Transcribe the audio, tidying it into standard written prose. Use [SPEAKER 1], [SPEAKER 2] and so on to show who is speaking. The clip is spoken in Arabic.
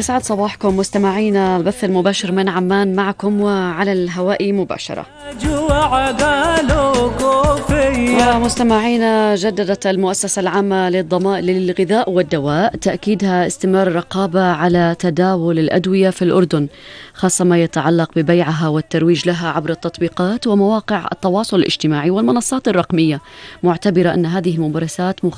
[SPEAKER 1] يسعد صباحكم مستمعينا، البث المباشر من عمان معكم وعلى الهواء مباشرة. ومستمعينا، جددت المؤسسة العامة للغذاء والدواء تأكيدها استمرار الرقابة على تداول الأدوية في الأردن، خاصة ما يتعلق ببيعها والترويج لها عبر التطبيقات ومواقع التواصل الاجتماعي والمنصات الرقمية، معتبرة أن هذه الممارسات